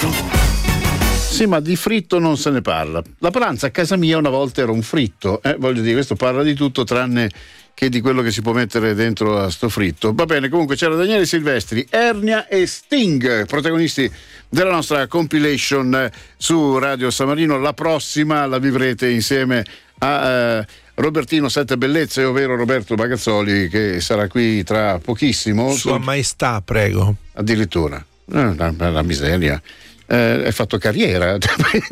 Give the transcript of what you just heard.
Sì, ma di fritto non se ne parla. La pranza a casa mia una volta era un fritto, voglio dire, questo parla di tutto tranne che di quello che si può mettere dentro a sto fritto. Va bene, comunque c'era Daniele Silvestri, Ernia e Sting, protagonisti della nostra compilation su Radio San Marino. La prossima la vivrete insieme a Robertino Sette Bellezze, ovvero Roberto Bagazzoli, che sarà qui tra pochissimo. Sua Maestà, prego. Addirittura. La miseria. Hai fatto carriera